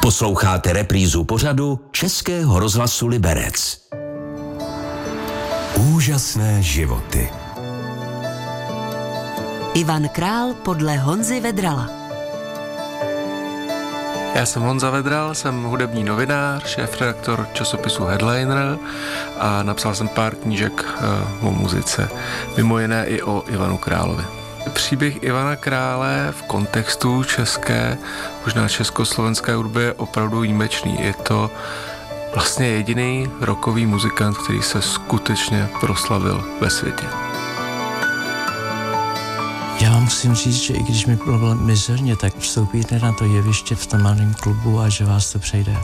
Posloucháte reprízu pořadu Českého rozhlasu Liberec. Úžasné životy. Ivan Král podle Honzy Vedrala. Já jsem Honza Vedral, jsem hudební novinář, šéfredaktor časopisu Headliner a napsal jsem pár knížek o muzice, mimo jiné i o Ivanu Královi. Příběh Ivana Krále v kontextu české, možná československé hudby je opravdu výjimečný. Je to vlastně jediný rockový muzikant, který se skutečně proslavil ve světě. Já musím říct, že i když mi bylo mizerně, tak vstoupíte na to jeviště v tom malém klubu a že vás to přejde.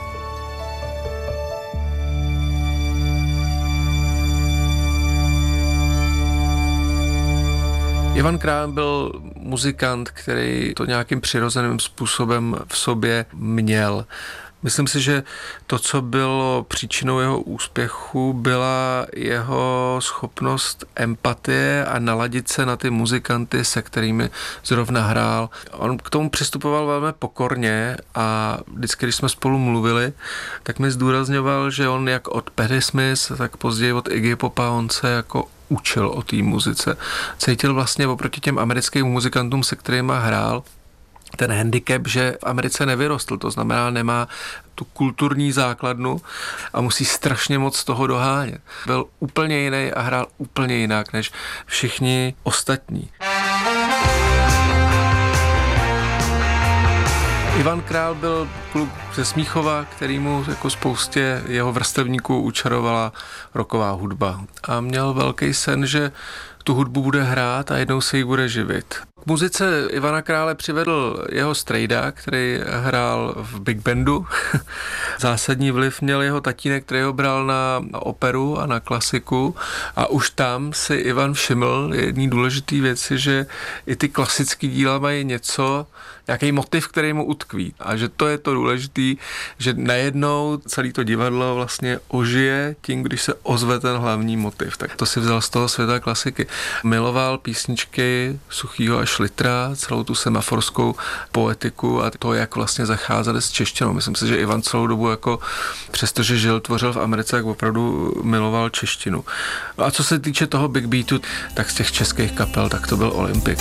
Ivan Král byl muzikant, který to nějakým přirozeným způsobem v sobě měl. Myslím si, že to, co bylo příčinou jeho úspěchu, byla jeho schopnost empatie a naladit se na ty muzikanty, se kterými zrovna hrál. On k tomu přistupoval velmi pokorně a vždycky, když jsme spolu mluvili, tak mi zdůrazňoval, že on jak od Patti Smith, tak později od Iggy Popa, on se jako učil o té muzice. Cítil vlastně oproti těm americkým muzikantům, se kterýma hrál, ten handicap, že v Americe nevyrostl, to znamená, nemá tu kulturní základnu a musí strašně moc z toho dohánět. Byl úplně jiný a hrál úplně jinak než všichni ostatní. Ivan Král byl kluk ze Smíchova, kterýmu jako spoustě jeho vrstevníků učarovala rocková hudba. A měl velký sen, že tu hudbu bude hrát a jednou se jí bude živit. K muzice Ivana Krále přivedl jeho strejda, který hrál v big bandu. Zásadní vliv měl jeho tatínek, který ho bral na operu a na klasiku a už tam si Ivan všiml jedný důležitý věci, že i ty klasické díla mají něco, nějaký motiv, který mu utkví a že to je to důležitý, že najednou celé to divadlo vlastně ožije tím, když se ozve ten hlavní motiv. Tak to si vzal z toho světa klasiky. Miloval písničky Suchýho a Šlitra, celou tu semaforskou poetiku a to, jak vlastně zacházeli s češtinou. Myslím si, že Ivan celou dobu jako přestože žil, tvořil v Americe, tak opravdu miloval češtinu. No a co se týče toho big beatu, tak z těch českých kapel, tak to byl Olympik.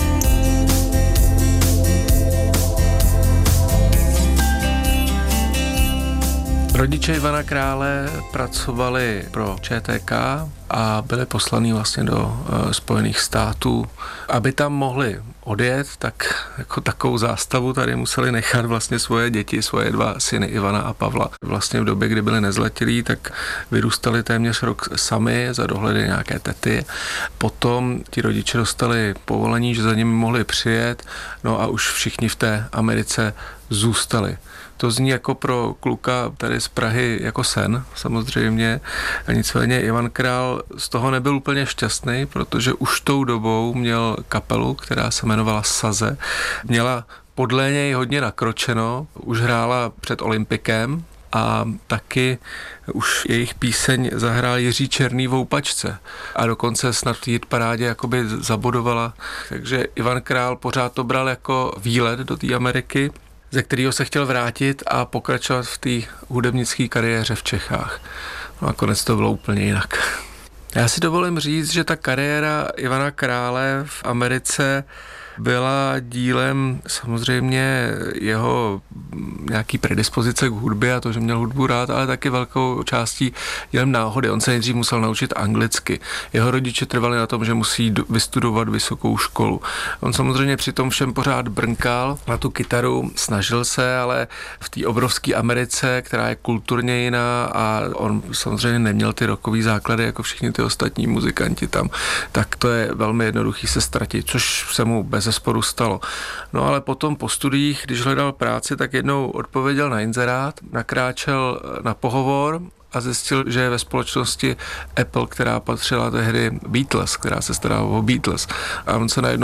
Rodiče Ivana Krále pracovali pro ČTK a byli poslaní vlastně do Spojených států. Aby tam mohli odjet, tak jako takovou zástavu tady museli nechat vlastně svoje děti, svoje dva syny Ivana a Pavla. Vlastně v době, kdy byli nezletilí, tak vyrůstali téměř rok sami za dohledy nějaké tety. Potom ti rodiče dostali povolení, že za nimi mohli přijet, no a už všichni v té Americe zůstali. To zní jako pro kluka tady z Prahy jako sen, samozřejmě. A nicméně Ivan Král z toho nebyl úplně šťastný, protože už tou dobou měl kapelu, která se jmenovala Saze. Měla podle něj hodně nakročeno, už hrála před Olympikem a taky už jejich píseň zahrál Jiří Černý v Houpačce a dokonce snad v hitparádě jakoby zabodovala. Takže Ivan Král pořád to bral jako výlet do té Ameriky, ze kterého se chtěl vrátit a pokračovat v té hudebnické kariéře v Čechách. No a konec to bylo úplně jinak. Já si dovolím říct, že ta kariéra Ivana Krále v Americe byla dílem samozřejmě jeho nějaký predispozice k hudbě a to, že měl hudbu rád, ale taky velkou částí dílem náhody. On se nejdřív musel naučit anglicky. Jeho rodiče trvali na tom, že musí vystudovat vysokou školu. On samozřejmě při tom všem pořád brnkal na tu kytaru, snažil se, ale v té obrovské Americe, která je kulturně jiná a on samozřejmě neměl ty rockový základy jako všichni ty ostatní muzikanti tam, tak to je velmi jednoduchý se ztratit, což se mu bezesporu stalo. No ale potom po studiích, když hledal práci, tak jednou odpověděl na inzerát, nakráčel na pohovor a zjistil, že je ve společnosti Apple, která patřila tehdy Beatles, která se starala o Beatles. A on se najednou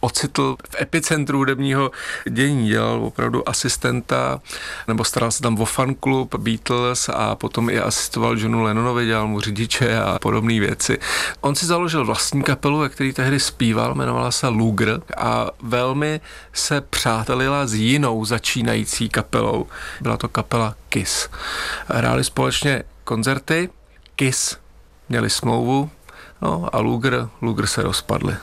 ocitl v epicentru hudebního dění. Dělal opravdu asistenta, nebo staral se tam o fanklub Beatles a potom i asistoval Johnu Lennonovi, dělal mu řidiče a podobné věci. On si založil vlastní kapelu, ve který tehdy zpíval, jmenovala se Luger a velmi se přátelila s jinou začínající kapelou. Byla to kapela Kiss. Hráli společně koncerty, Kiss měli smlouvu, no a Luger se rozpadli.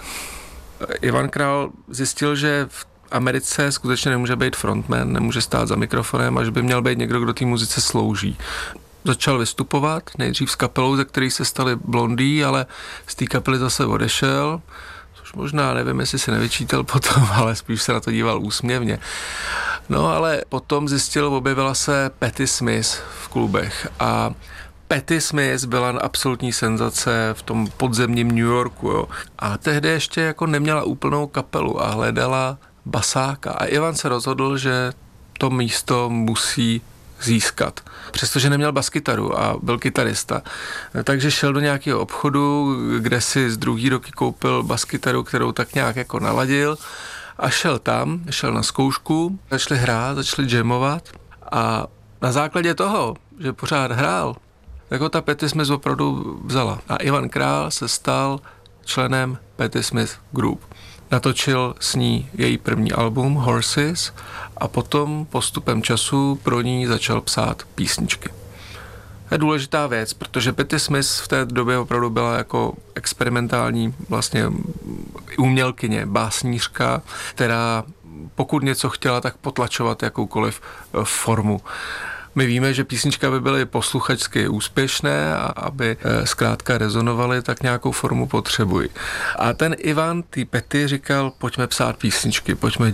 Ivan Král zjistil, že v Americe skutečně nemůže být frontman, nemůže stát za mikrofonem, až by měl být někdo, kdo té muzice slouží. Začal vystupovat, nejdřív s kapelou, ze který se stali Blondie, ale z té kapely zase odešel, což možná nevím, jestli si nevyčítal potom, ale spíš se na to díval úsměvně. No ale potom objevila se Patti Smith v klubech a Patti Smith byla absolutní senzace v tom podzemním New Yorku, jo. A tehdy ještě jako neměla úplnou kapelu a hledala basáka a Ivan se rozhodl, že to místo musí získat. Přestože neměl baskytaru a byl kytarista. Takže šel do nějakého obchodu, kde si z druhý roky koupil baskytaru, kterou tak nějak jako naladil a šel na zkoušku, začali hrát, začali jamovat a na základě toho, že pořád hrál, tak ho ta Patti Smith opravdu vzala. A Ivan Král se stal členem Patti Smith Group. Natočil s ní její první album Horses a potom postupem času pro ní začal psát písničky. To je důležitá věc, protože Patti Smith v té době opravdu byla jako experimentální vlastně umělkyně, básnířka, která pokud něco chtěla, tak potlačovat jakoukoliv formu. My víme, že písničky, aby byly posluchačsky úspěšné a aby zkrátka rezonovaly, tak nějakou formu potřebují. A ten Ivan tý Patti říkal, pojďme psát písničky, pojďme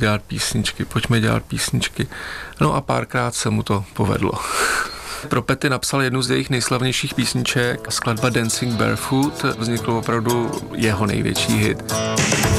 dělat písničky. No a párkrát se mu to povedlo. Pro Patti napsal jednu z jejich nejslavnějších písniček, skladba Dancing Barefoot, vznikl opravdu jeho největší hit.